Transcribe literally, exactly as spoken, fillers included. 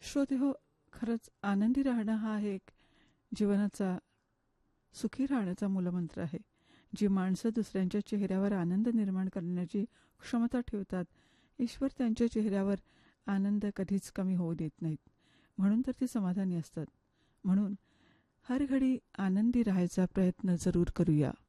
श्रोतेहो, खरंच आनंदी राहणं हा एक जीवनाचा सुखी राहण्याचा मूलमंत्र आहे. जी माणसं दुसऱ्यांच्या चेहऱ्यावर आनंद निर्माण करण्याची क्षमता ठेवतात, ईश्वर त्यांच्या चेहऱ्यावर आनंद कधीच कमी होऊ देत नाहीत. म्हणून तर ती समाधानी असतात. म्हणून हर घडी आनंदी राहायचा प्रयत्न जरूर करूया.